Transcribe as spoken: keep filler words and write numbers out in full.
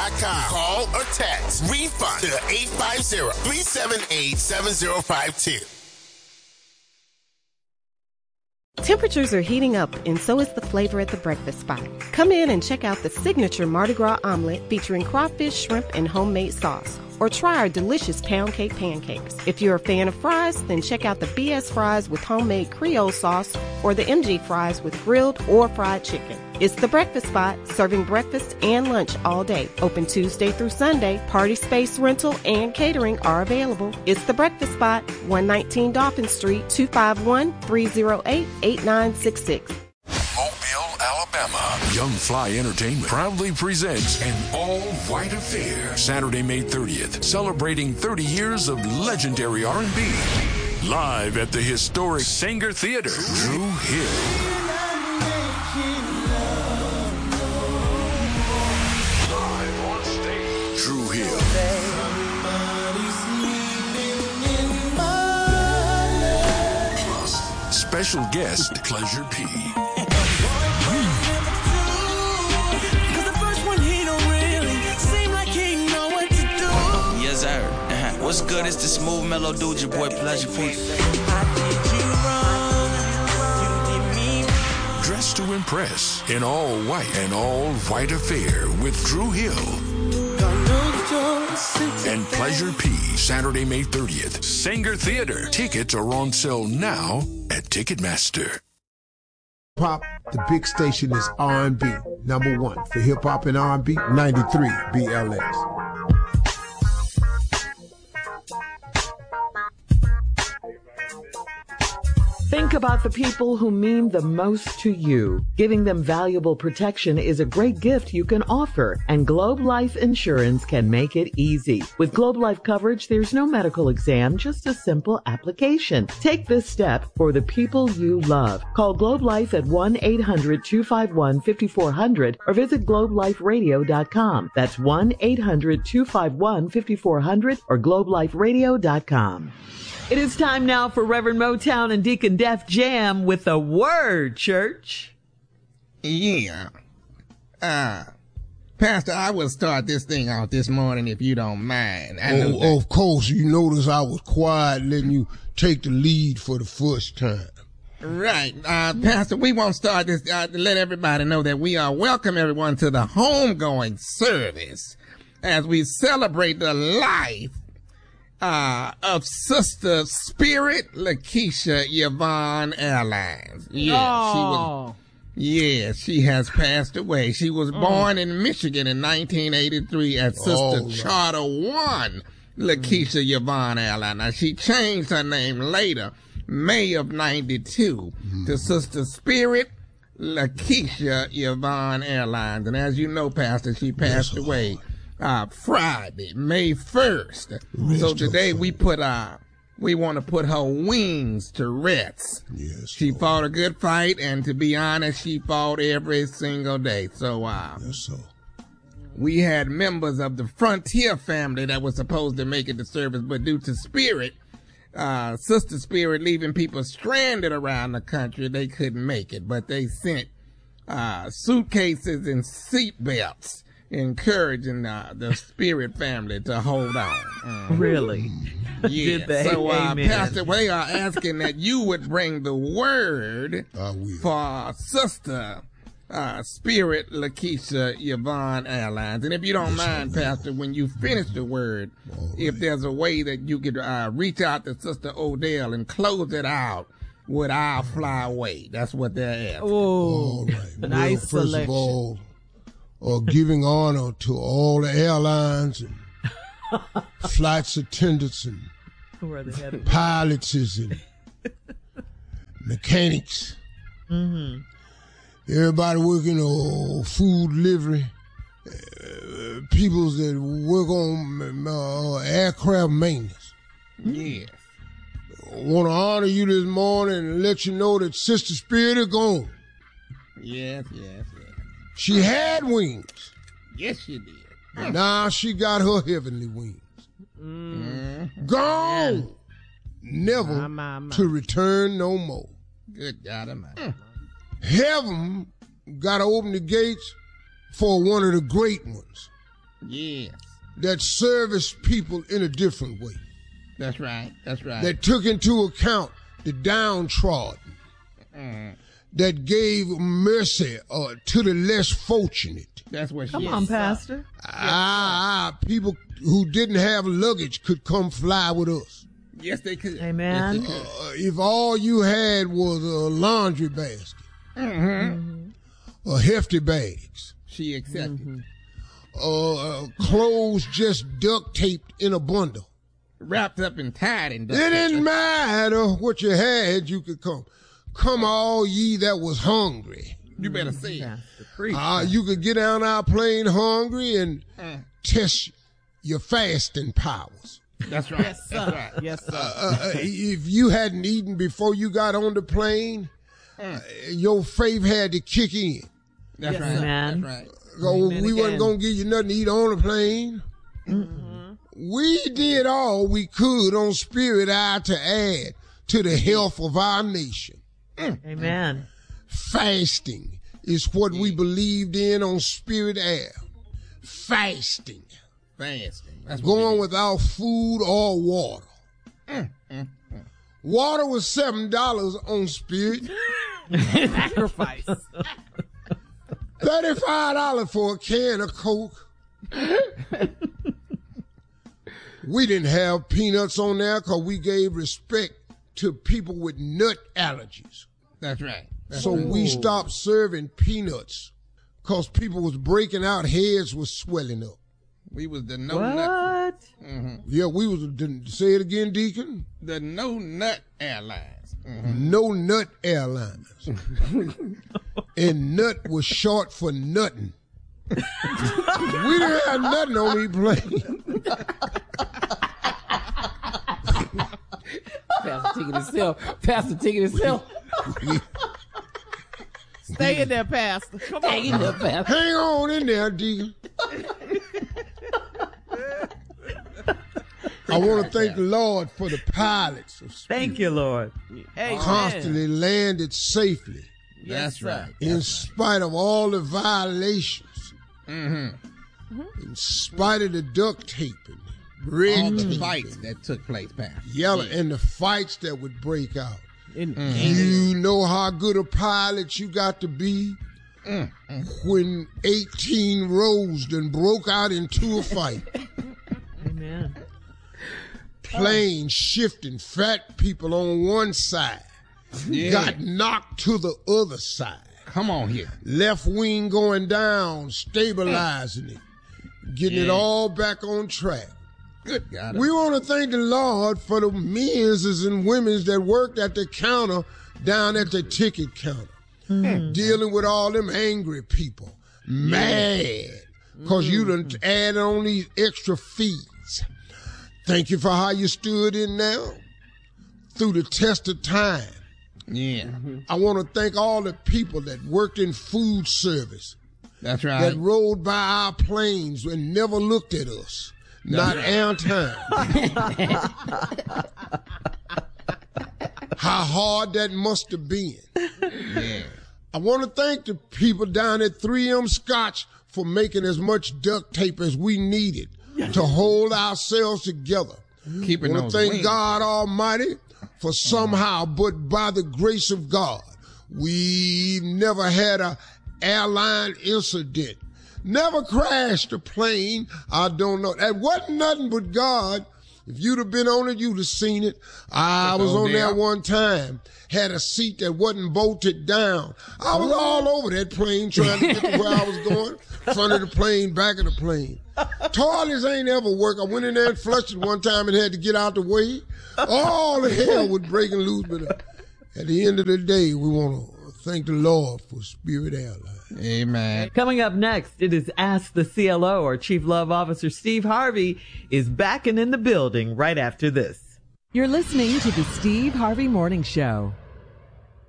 dot com. Call or text refund to eight five zero, three seven eight, seven zero five two. Temperatures are heating up, and so is the flavor at the breakfast spot. Come in and check out the signature Mardi Gras omelet featuring crawfish, shrimp, and homemade sauce. Or try our delicious pound cake pancakes. If you're a fan of fries, then check out the B S fries with homemade Creole sauce or the M G fries with grilled or fried chicken. It's the breakfast spot, serving breakfast and lunch all day. Open Tuesday through Sunday. Party space rental and catering are available. It's the breakfast spot, one nineteen Dolphin Street, two five one, three oh eight, eight nine six six. Mobile, Alabama. Young Fly Entertainment proudly presents an all-white affair. Saturday, May thirtieth, celebrating thirty years of legendary R and B. Live at the historic Saenger Theater, Drew Hill. Live on stage, Drew Hill. Plus, special guest, Pleasure P. Yes, sir. Uh-huh. What's good? It's the smooth, mellow dude, your boy Pleasure P. Dressed to impress in all white, an all white affair with Drew Hill and Pleasure P. Saturday, May thirtieth, Saenger Theater. Tickets are on sale now at Ticketmaster. Pop, the big station is R and B. Number one for hip hop and R and B, ninety-three B L S. Think about the people who mean the most to you. Giving them valuable protection is a great gift you can offer, and Globe Life Insurance can make it easy. With Globe Life coverage, there's no medical exam, just a simple application. Take this step for the people you love. Call Globe Life at one eight hundred, two five one, five four zero zero or visit globe life radio dot com. That's one eight hundred, two five one, five four zero zero or globe life radio dot com. It is time now for Reverend Motown and Deacon Def Jam with a word, church. Yeah. Uh, Pastor, I will start this thing out this morning if you don't mind. I know oh, of course, you notice I was quiet letting you take the lead for the first time. Right. Uh, Pastor, we won't start this uh, to let everybody know that we are welcome everyone to the homegoing service as we celebrate the life Uh, of Sister Spirit Lakeisha Yvonne Airlines. Yeah, oh. she was. Yeah, she has passed away. She was mm. born in Michigan in nineteen eighty-three as Sister oh, Charter One Lakeisha mm. Yvonne Airlines. Now she changed her name later, May of ninety-two, mm. to Sister Spirit Lakeisha Yvonne Airlines. And as you know, Pastor, she passed yes, away. Lord. Uh, Friday, May first. Rest so today we put, uh, we want to put her wings to rest. Yes. She Lord. fought a good fight, and to be honest, she fought every single day. So, uh, yes, so. we had members of the Frontier family that was supposed to make it to service, but due to Spirit, uh, Sister Spirit leaving people stranded around the country, they couldn't make it, but they sent, uh, suitcases and seat belts, encouraging uh, the Spirit family to hold on. Mm. Really? Yeah. Did they? So, uh, Amen. Pastor, we are asking that you would bring the word for Sister uh, Spirit Lakeisha Yvonne Airlines. And if you don't yes, mind, Pastor, when you finish the word, right. if there's a way that you could uh, reach out to Sister Odell and close it out with I'll Fly Away. That's what they're asking. Oh, right. Nice well, first selection. Of all, or giving honor to all the airlines and flights attendants and pilots and mechanics. Mm-hmm. Everybody working on food delivery, uh, people that work on uh, aircraft maintenance. Yes. I want to honor you this morning and let you know that Sister Spirit is gone. Yes, yes, yes. She had wings. Yes, she did. And now she got her heavenly wings. Mm. Gone. Yeah. Never my, my, my. to return no more. Good God Almighty. Mm. Heaven got to open the gates for one of the great ones. Yes. That serviced people in a different way. That's right. That's right. That took into account the downtrodden. Mm. That gave mercy uh, to the less fortunate. That's what she Come is. on, Pastor. Ah, people who didn't have luggage could come fly with us. Yes, they could. Amen. Yes, they could. Uh, if all you had was a laundry basket, Mm-hmm. or hefty bags, She accepted. Mm-hmm. uh, uh, clothes just duct taped in a bundle. Wrapped up and tied in duct It tape. didn't matter what you had, you could come. Come all ye that was hungry. You better say it. Uh, you could get on our plane hungry and Mm. test your fasting powers. That's right. Yes, sir. That's right. Yes, sir. Uh, uh, if you hadn't eaten before you got on the plane, Mm. uh, your faith had to kick in. That's Yes, right. man. That's right. So Amen we again. wasn't going to give you nothing to eat on the plane. Mm-hmm. We did all we could on Spirit Eye to add to the health of our nation. Amen. Fasting is what we believed in on Spirit Air. Fasting. Fasting. That's what Going it is. without food or water. Mm, mm, Water was seven dollars on Spirit. Sacrifice. thirty-five dollars for a can of Coke. We didn't have peanuts on there because we gave respect to people with nut allergies. That's right. That's So right. we stopped serving peanuts because people was breaking out, heads was swelling up. We was the no nut. What? Yeah, we was, didn't- say it again, Deacon. The no nut airlines. Mm-hmm. No Nut Airlines. And nut was short for nothing. We didn't have nothing on these planes. Pastor taking himself. Pastor taking himself. Stay in there, Pastor. Come on. Stay in there, Pastor. Hang on in there, Deacon. I want to thank the Lord for the pilots of Spirit. Thank you, Lord. Amen. Constantly landed safely That's Yes, sir. right. in spite of all the violations, Mm-hmm. in spite of the duct taping, All red the tape, fights that took place, Pastor. yelling, and the fights that would break out. In- You know how good a pilot you got to be when eighteen rows done broke out into a fight. Amen. Plane shifting, fat people on one side Yeah. got knocked to the other side. Come on here. Left wing going down, stabilizing it, getting it Yeah. all back on track. Good God. We want to thank the Lord for the men's and women's that worked at the counter down at the ticket counter, dealing with all them angry people, mad, because you done added on these extra fees. Thank you for how you stood in now through the test of time. Yeah. I want to thank all the people that worked in food service, That's right. that rode by our planes and never looked at us. Not our time. How hard that must have been. Yeah. I want to thank the people down at three M Scotch for making as much duct tape as we needed to hold ourselves together. Keeping I want those to thank wings. God Almighty for somehow, but by the grace of God, we never had a airline incident. Never crashed a plane. I don't know. That wasn't nothing but God. If you'd have been on it, you'd have seen it. I was on there one time. Had a seat that wasn't bolted down. I was all over that plane trying to get to where I was going. Front of the plane, back of the plane. Toilets ain't ever work. I went in there and flushed it one time and had to get out the way. All the hell was breaking loose. But uh, at the end of the day, we want to thank the Lord for Spirit Airlines. Amen. Coming up next, it is Ask the C L O. Our Chief Love Officer Steve Harvey is back and in the building right after this. You're listening to the Steve Harvey Morning Show.